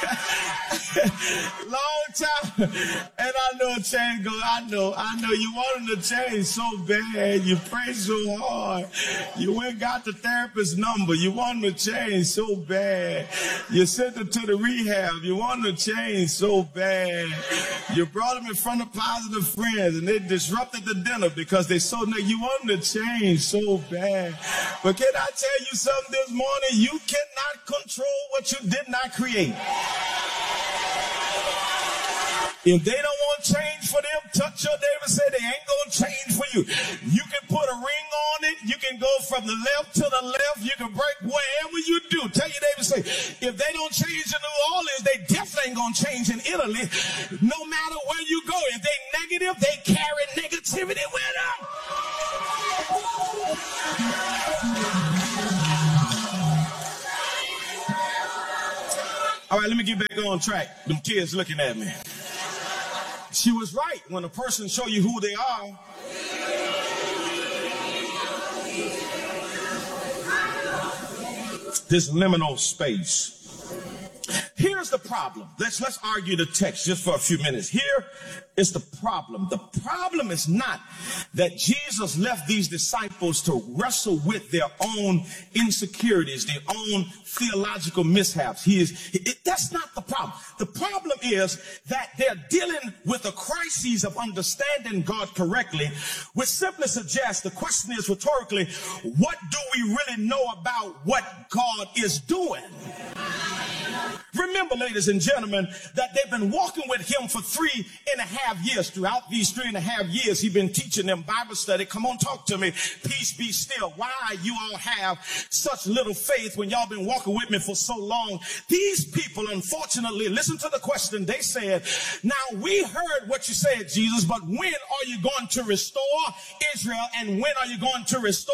Long time. And I know change goes, I know you wanted to change so bad. You prayed so hard. You went and got the therapist's number. You wanted to change so bad. You sent her to the rehab. You wanted to change so bad. You brought them in front of positive friends and they disrupted the dinner because they so you wanted to change so bad. But can I tell you something this morning? You cannot control what you did not create. If they don't want change for them, touch your neighbor and say they ain't going to change for you. You can put a ring on it. You can go from the left to the left. You can break whatever you do. Tell your neighbor, say, if they don't change in New Orleans, they definitely ain't going to change in Italy. No matter where you go, if they negative, they carry negativity with them. All right, let me get back on track. Them kids looking at me. She was right. When a person show you who they are, this liminal space. Here's the problem. Let's argue the text just for a few minutes. Here is the problem. The problem is not that Jesus left these disciples to wrestle with their own insecurities, their own theological mishaps. That's not the problem. The problem is that they're dealing with a crisis of understanding God correctly, which simply suggests, the question is rhetorically, what do we really know about what God is doing? Remember, ladies and gentlemen, that they've been walking with him for 3.5 years. Throughout these 3.5 years, he's been teaching them Bible study. Come on, talk to me. Peace be still. Why you all have such little faith when y'all been walking with me for so long? These people, unfortunately, listen to the question. They said, now we heard what you said, Jesus, but when are you going to restore Israel? And when are you going to restore